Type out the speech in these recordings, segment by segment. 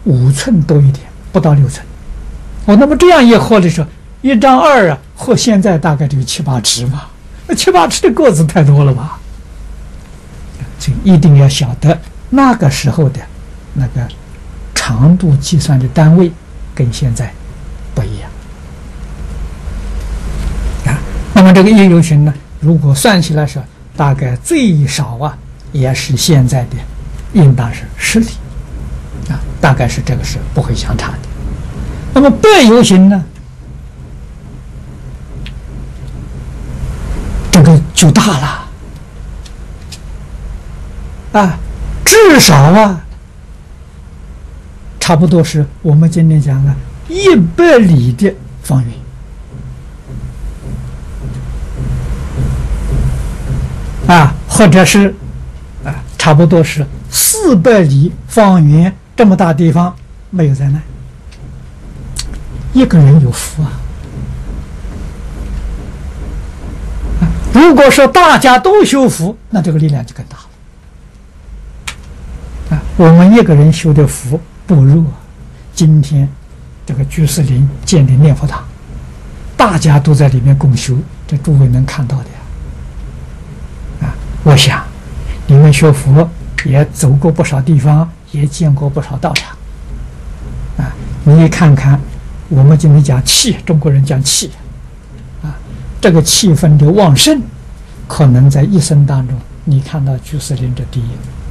5寸多一点，不到6寸。那么这样一和的时候，1张2啊，和现在大概就7、8尺嘛。那7、8尺的个子太多了吧？所以一定要晓得那个时候的那个长度计算的单位跟现在不一样啊。那么这个1由旬呢，如果算起来说，大概最少啊，也是现在的应当是10里啊，大概是这个是不会相差的。那么8由旬呢，这个就大了啊，至少啊，差不多是我们今天讲的100里的方圆啊，或者是啊，差不多是400里方圆这么大地方没有灾难，一个人有福啊。如果说大家都修福，那这个力量就更大了。我们一个人修的福不如今天这个居士林建的念佛堂，大家都在里面共修，这诸位能看到的呀。我想你们学佛也走过不少地方，也见过不少道场你看看，我们今天讲气，中国人讲气这个气氛的旺盛，可能在一生当中，你看到居士林这第一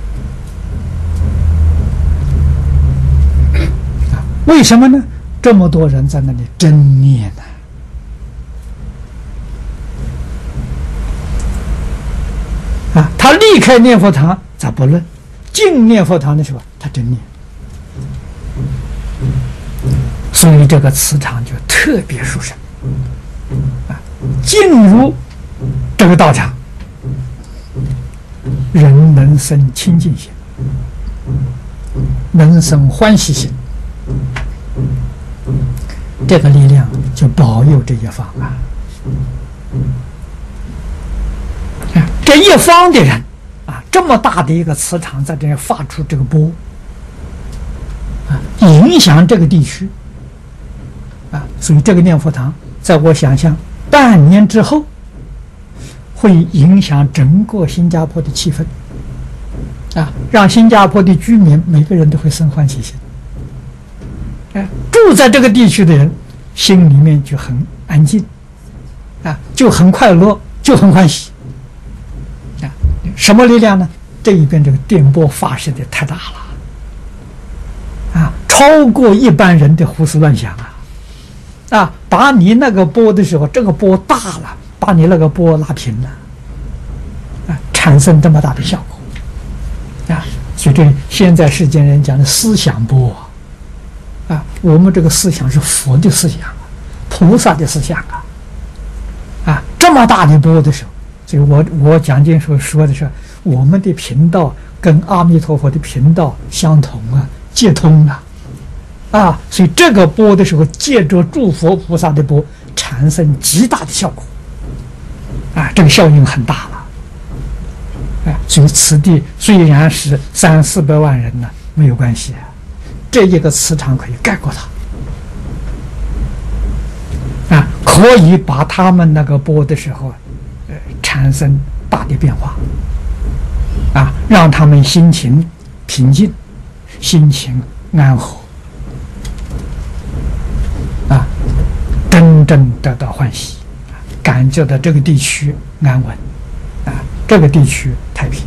为什么呢？这么多人在那里真念呢？他离开念佛堂咱不论，进念佛堂的时候他真念，所以这个磁场就特别殊胜进入这个道场，人能生清净心，能生欢喜心，这个力量就保佑这一方这一方的人这么大的一个磁场在这里发出这个波影响这个地区所以这个念佛堂在我想象半年之后会影响整个新加坡的气氛让新加坡的居民每个人都会生欢喜心住在这个地区的人心里面就很安静就很快乐，就很欢喜什么力量呢？这一边这个电波发射的太大了超过一般人的胡思乱想把你那个波的时候，这个波大了，把你那个波拉平了产生这么大的效果所以这现在世间人讲的思想波我们这个思想是佛的思想菩萨的思想这么大的波的时候，所以我讲经说的是我们的频道跟阿弥陀佛的频道相同接通所以这个波的时候，借着诸佛菩萨的波，产生极大的效果这个效应很大了所以此地虽然是300、400万人呢，没有关系这一个磁场可以盖过它可以把他们那个波的时候产生大的变化让他们心情平静，心情安和真正得到欢喜，感觉到这个地区安稳这个地区太平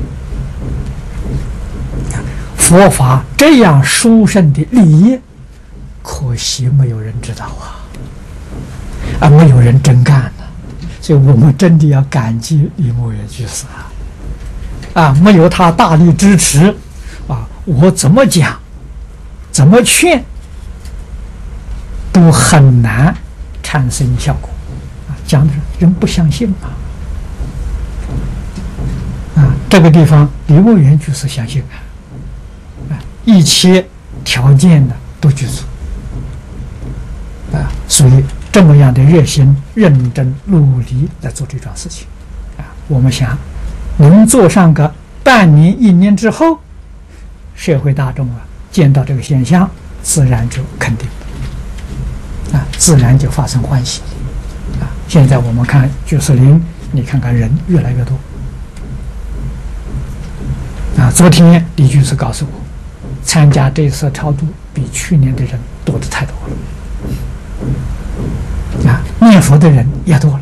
佛法这样殊胜的利益，可惜没有人知道没有人真干所以我们真的要感激李牧原居士没有他大力支持我怎么讲怎么劝都很难产生效果讲的是人不相信这个地方李牧原居士相信一切条件呢都具足所以这么样的热心认真努力来做这桩事情我们想能做上个半年1年之后，社会大众见到这个现象，自然就肯定，自然就发生欢喜，现在我们看居士林，你看看人越来越多，昨天李居士告诉我，参加这次超度比去年的人多的太多了，念佛的人也多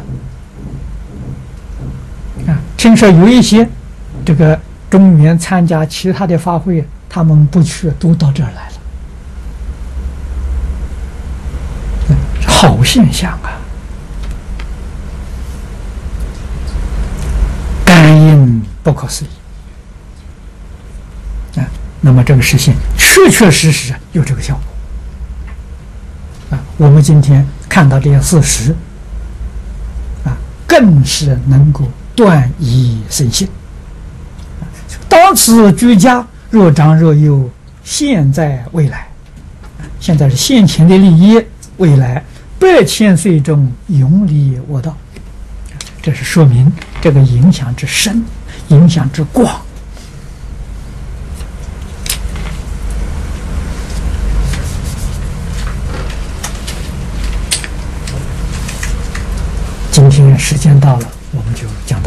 了，听说有一些这个中原参加其他的法会，他们不去，都到这儿来了，好现象啊！感应不可思议那么这个实现确确实实有这个效果我们今天看到这些事实更是能够断疑生信。当此居家，若长若幼，现在未来，现在是现前的利益，未来8千岁中永离我道，这是说明这个影响之深，影响之广。今天时间到了，我们就讲到。